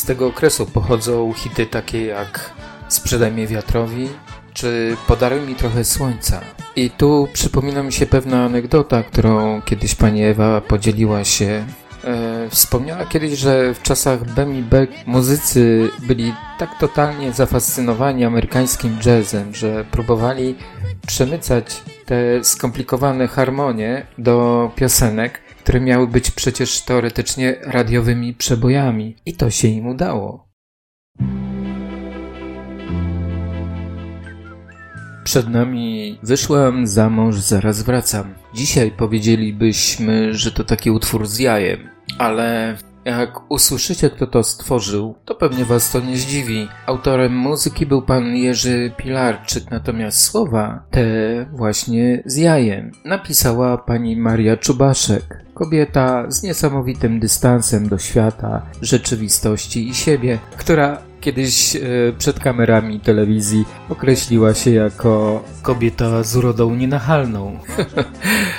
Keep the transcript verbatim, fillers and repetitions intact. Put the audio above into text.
tego okresu pochodzą hity takie jak Sprzedaj mnie wiatrowi czy Podaruj mi trochę słońca. I tu przypomina mi się pewna anegdota, którą kiedyś pani Ewa podzieliła się. E, wspomniała kiedyś, że w czasach Bemi Beck muzycy byli tak totalnie zafascynowani amerykańskim jazzem, że próbowali przemycać te skomplikowane harmonie do piosenek, które miały być przecież teoretycznie radiowymi przebojami. I to się im udało. Przed nami Wyszłam za mąż, zaraz wracam. Dzisiaj powiedzielibyśmy, że to taki utwór z jajem, ale jak usłyszycie, kto to stworzył, to pewnie was to nie zdziwi. Autorem muzyki był pan Jerzy Pilarczyk, natomiast słowa te właśnie z jajem napisała pani Maria Czubaszek. Kobieta z niesamowitym dystansem do świata, rzeczywistości i siebie, która kiedyś e, przed kamerami telewizji określiła się jako kobieta z urodą nienachalną.